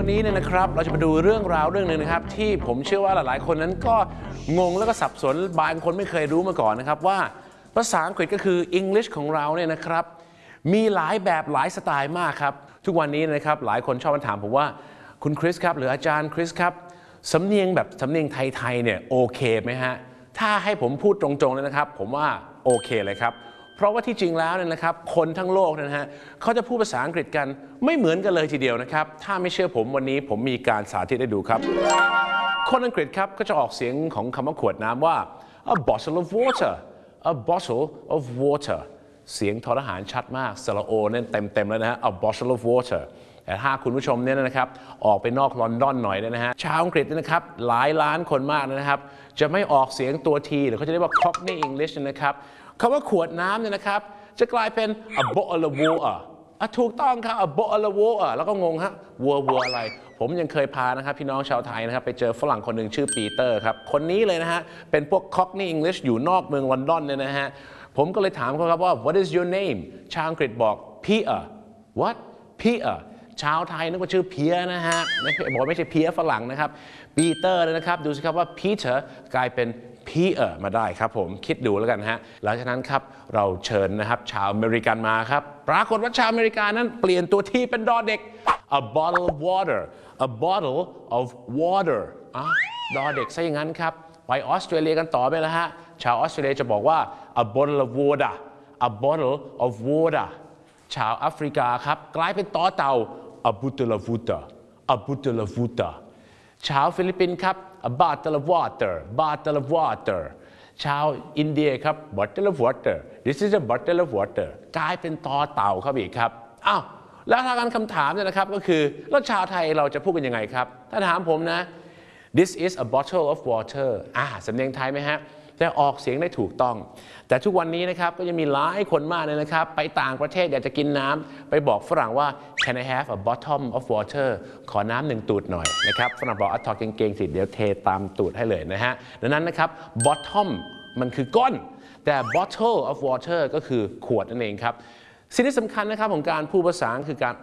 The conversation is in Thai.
วันนี้เนี่ยนะครับเราจะมาดูเรื่องราวเรื่องหนึ่งนะครับที่ผมเชื่อว่าหลายๆคนนั้นก็งงแล้วก็สับสนบางคนไม่เคยรู้มาก่อนนะครับว่าภาษาอังกฤษก็คือ English ของเราเนี่ยนะครับมีหลายแบบหลายสไตล์มากครับทุกวันนี้นะครับหลายคนชอบมาถามผมว่าคุณคริสครับหรืออาจารย์คริสครับสำเนียงแบบสำเนียงไทยๆเนี่ยโอเคไหมฮะถ้าให้ผมพูดตรงๆเลยนะครับผมว่าโอเคเลยครับเพราะว่าที่จริงแล้วเนี่ยนะครับคนทั้งโลกนะฮะเขาจะพูดภาษาอังกฤษกันไม่เหมือนกันเลยทีเดียวนะครับถ้าไม่เชื่อผมวันนี้ผมมีการสาธิตให้ดูครับคนอังกฤษครับก็จะออกเสียงของคำว่าขวดน้ำว่า a bottle of water a bottle of water เสียงทอทหารชัดมากสระโอเนี่ยเต็มเลยนะฮะ a bottle of water แต่ถ้าคุณผู้ชมเนี่ยนะครับออกไปนอกลอนดอนหน่อยเนี่ยนะฮะชาวอังกฤษนะครับหลายล้านคนมากนะครับจะไม่ออกเสียงตัวทีหรือเขาจะเรียกว่า Cockney English นะครับคำว่าขวดน้ำเนี่ยนะครับจะกลายเป็น a bottle of water ถูกต้องครับ a bottle of water แล้วก็งงฮะวัวอะไรผมยังเคยพานะครับพี่น้องชาวไทยนะครับไปเจอฝรั่งคนหนึ่งชื่อปีเตอร์ครับคนนี้เลยนะฮะเป็นพวก Cockney English อยู่นอกเมืองลอนดอนเนี่ยนะฮะผมก็เลยถามเขาครับว่า what is your name ชาวอังกฤษบอก Peter what Peter ชาวไทยนึกว่าชื่อเพียนะฮะบอกไม่ใช่เพียฝรั่งนะครับปีเตอร์เลยนะครับดูสิครับว่า Peter กลายเป็นPeter มาได้ครับผมคิดดูแล้วกันฮะหลังจากนั้นครับเราเชิญนะครับชาวอเมริกันมาครับปรากฏว่าชาวอเมริกันนั้นเปลี่ยนตัวที่เป็นดอเด็ก a bottle of water a bottle of water ดอเด็กซะอย่างนั้นครับไปออสเตรเลียกันต่อไปแล้วฮะชาวออสเตรเลียจะบอกว่า a bottle of water a bottle of water ชาวแอฟริกาครับกลายเป็นต่อเต่า a bottle of water a bottle of water ชาวฟิลิปปินส์ครับ a bottle of water bottle of water ชาวอินเดียครับ bottle of water this is a bottle of water กลายเป็นต่อเต่าครับอีกครับอ้าวแล้วทางการคำถามเนี่ยนะครับก็คือแล้วชาวไทยเราจะพูดกันยังไงครับถ้าถามผมนะ this is a bottle of water สำเนียงไทยไหมฮะแต่ออกเสียงได้ถูกต้องแต่ทุกวันนี้นะครับก็ยังมีหลายคนมากเลยนะครับไปต่างประเทศอยากจะกินน้ำไปบอกฝรั่งว่า can I have a bottom of water ขอน้ำหนึ่งตูดหน่อยนะครับฝรั่งบอกถอดกางเกงสิเดี๋ยวเทตามตูดให้เลยนะฮะดังนั้นนะครับ bottom มันคือก้นแต่ bottle of water ก็คือขวดนั่นเองครับสิ่งที่สำคัญนะครับของการพูดภาษาคือการ